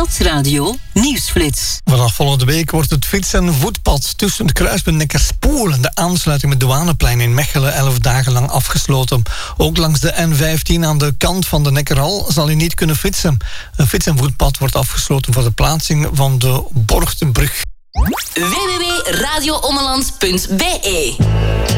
Nieuwsradio Nieuwsflits. Vanaf volgende week wordt het fiets- en voetpad tussen het kruispunt Neckarspoel en de aansluiting met Douaneplein in Mechelen 11 dagen lang afgesloten. Ook langs de N15 aan de kant van de Nekkerhal zal u niet kunnen fietsen. Een fiets- en voetpad wordt afgesloten voor de plaatsing van de Borchtenbrug. www.radioommeland.be